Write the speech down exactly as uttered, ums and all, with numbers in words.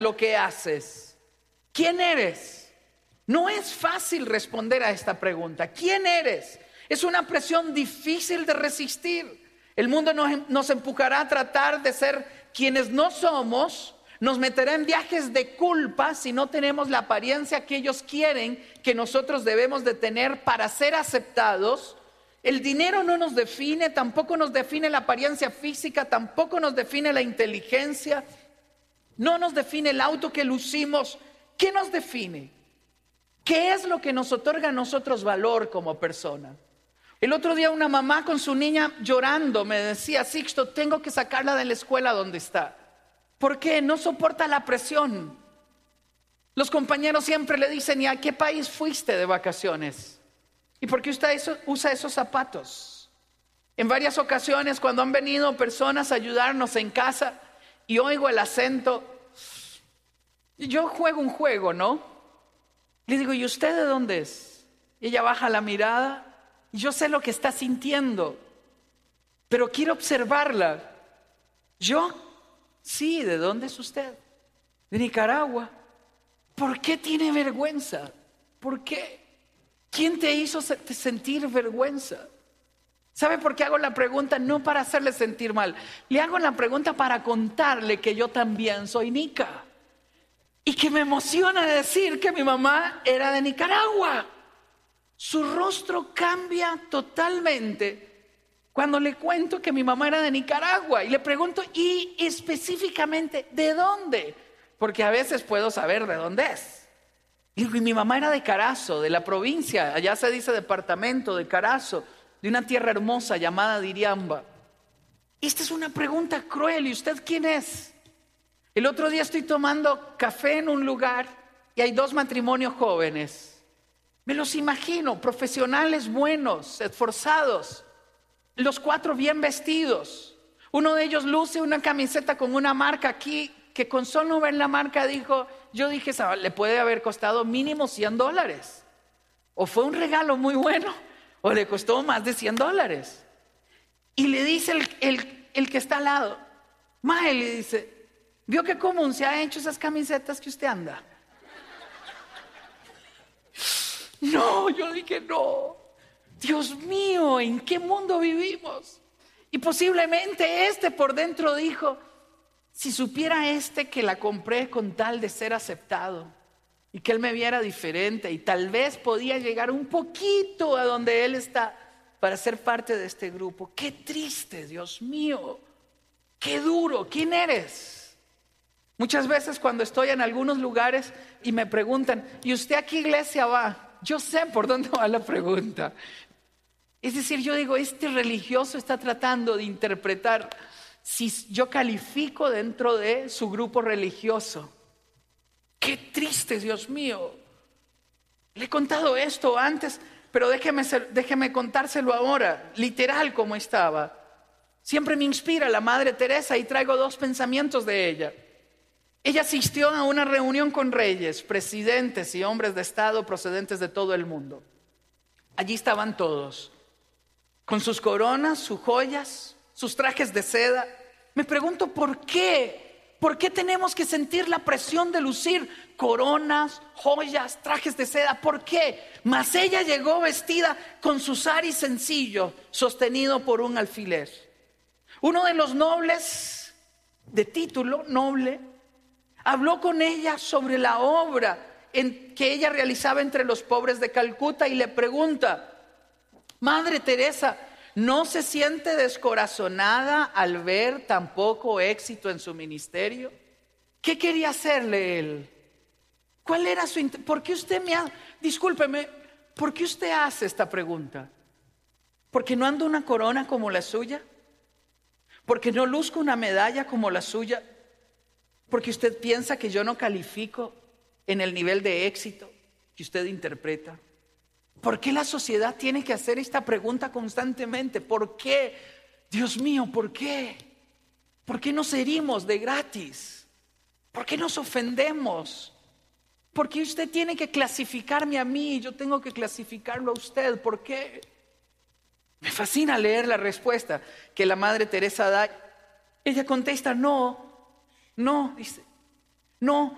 lo que haces? ¿Quién eres? No es fácil responder a esta pregunta. ¿Quién eres? Es una presión difícil de resistir. El mundo nos, nos empujará a tratar de ser quienes no somos. Nos meterá en viajes de culpa si no tenemos la apariencia que ellos quieren que nosotros debemos de tener para ser aceptados. El dinero no nos define, tampoco nos define la apariencia física, tampoco nos define la inteligencia, no nos define el auto que lucimos. ¿Qué nos define? ¿Qué es lo que nos otorga a nosotros valor como persona? El otro día una mamá con su niña llorando me decía: Sixto, tengo que sacarla de la escuela donde está. ¿Por qué? No soporta la presión. Los compañeros siempre le dicen: ¿y a qué país fuiste de vacaciones? ¿Y por qué usted eso, usa esos zapatos? En varias ocasiones cuando han venido personas a ayudarnos en casa y oigo el acento, yo juego un juego, ¿no? Le digo: ¿y usted de dónde es? Y ella baja la mirada y yo sé lo que está sintiendo, pero quiero observarla. ¿Yo? Sí, ¿de dónde es usted? De Nicaragua. ¿Por qué tiene vergüenza? ¿Por qué? ¿Quién te hizo sentir vergüenza? ¿Sabe por qué hago la pregunta? No para hacerle sentir mal. Le hago la pregunta para contarle que yo también soy nica. Y que me emociona decir que mi mamá era de Nicaragua. Su rostro cambia totalmente cuando le cuento que mi mamá era de Nicaragua. Y le pregunto: ¿y específicamente de dónde? Porque a veces puedo saber de dónde es. Y digo: y mi mamá era de Carazo, de la provincia, allá se dice departamento de Carazo, de una tierra hermosa llamada Diriamba. Esta es una pregunta cruel. ¿Y usted quién es? El otro día estoy tomando café en un lugar y hay dos matrimonios jóvenes. Me los imagino, profesionales buenos, esforzados, los cuatro bien vestidos. Uno de ellos luce una camiseta con una marca aquí, que con solo ver la marca dijo, yo dije, le puede haber costado mínimo cien dólares. O fue un regalo muy bueno, o le costó más de cien dólares. Y le dice el, el, el que está al lado, mae, le dice, ¿vio qué común se ha hecho esas camisetas que usted anda? No, yo dije, no. Dios mío, ¿en qué mundo vivimos? Y posiblemente este por dentro dijo, si supiera este que la compré con tal de ser aceptado y que él me viera diferente y tal vez podía llegar un poquito a donde él está para ser parte de este grupo. Qué triste, Dios mío, qué duro. ¿Quién eres? Muchas veces cuando estoy en algunos lugares y me preguntan, ¿y usted a qué iglesia va? Yo sé por dónde va la pregunta. Es decir, yo digo, este religioso está tratando de interpretar si yo califico dentro de su grupo religioso. Qué triste, Dios mío. Le he contado esto antes, pero déjeme, déjeme contárselo ahora, literal como estaba. Siempre me inspira la Madre Teresa y traigo dos pensamientos de ella. Ella asistió a una reunión con reyes, presidentes y hombres de estado procedentes de todo el mundo. Allí estaban todos, con sus coronas, sus joyas, sus trajes de seda. Me pregunto por qué, por qué tenemos que sentir la presión de lucir coronas, joyas, trajes de seda. ¿Por qué? Mas ella llegó vestida con su sari sencillo, sostenido por un alfiler. Uno de los nobles, de título noble, habló con ella sobre la obra en que ella realizaba entre los pobres de Calcuta y le pregunta, Madre Teresa, ¿no se siente descorazonada al ver tan poco éxito en su ministerio? ¿Qué quería hacerle él? ¿Cuál era su int- ¿Por qué usted me ha... Discúlpeme, ¿por qué usted hace esta pregunta? ¿Porque no ando una corona como la suya? ¿Porque no luzco una medalla como la suya? ¿Porque usted piensa que yo no califico en el nivel de éxito que usted interpreta? ¿Por qué la sociedad tiene que hacer esta pregunta constantemente? ¿Por qué? Dios mío, ¿por qué? ¿Por qué nos herimos de gratis? ¿Por qué nos ofendemos? ¿Por qué usted tiene que clasificarme a mí y yo tengo que clasificarlo a usted? ¿Por qué? Me fascina leer la respuesta que la Madre Teresa da. Ella contesta, no, no, dice, no,